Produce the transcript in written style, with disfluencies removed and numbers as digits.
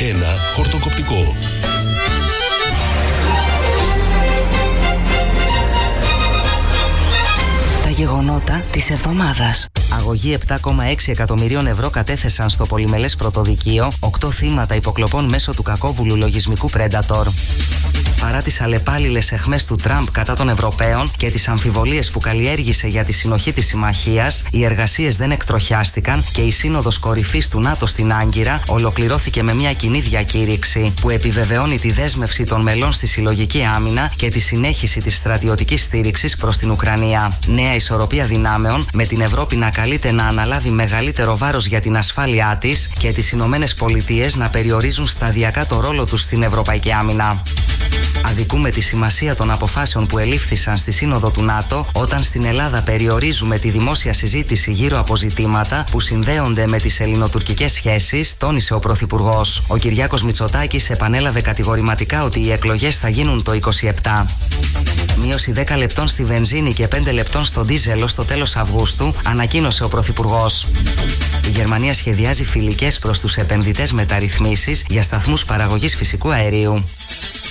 Ένα χορτοκοπτικό. Τα γεγονότα της εβδομάδας. Αγωγή 7,6 εκατομμυρίων ευρώ κατέθεσαν στο πολυμελές πρωτοδικείο 8 θύματα υποκλοπών μέσω του κακόβουλου λογισμικού Predator. Παρά τις αλλεπάλληλες αιχμές του Τραμπ κατά των Ευρωπαίων και τις αμφιβολίες που καλλιέργησε για τη συνοχή της συμμαχίας, οι εργασίες δεν εκτροχιάστηκαν και η Σύνοδος Κορυφής του ΝΑΤΟ στην Άγκυρα ολοκληρώθηκε με μια κοινή διακήρυξη που επιβεβαιώνει τη δέσμευση των μελών στη συλλογική άμυνα και τη συνέχιση της στρατιωτικής στήριξης προς την Ουκρανία. Νέα ισορροπία δυνάμεων, με την Ευρώπη να καλείται να αναλάβει μεγαλύτερο βάρος για την ασφάλειά της και τις Ηνωμένες Πολιτείες να περιορίζουν σταδιακά το ρόλο τους στην ευρωπαϊκή άμυνα. Αδικούμε τη σημασία των αποφάσεων που ελήφθησαν στη Σύνοδο του ΝΑΤΟ όταν στην Ελλάδα περιορίζουμε τη δημόσια συζήτηση γύρω από ζητήματα που συνδέονται με τις ελληνοτουρκικές σχέσεις, τόνισε ο Πρωθυπουργός. Ο Κυριάκος Μητσοτάκης επανέλαβε κατηγορηματικά ότι οι εκλογές θα γίνουν το 27. Μείωση 10 λεπτών στη βενζίνη και 5 λεπτών στο ντίζελ στο τέλος Αυγούστου, ανακοίνωσε ο Πρωθυπουργός. Η Γερμανία σχεδιάζει φιλικές προς τους επενδυτές μεταρρυθμίσεις για σταθμούς παραγωγής φυσικού αερίου.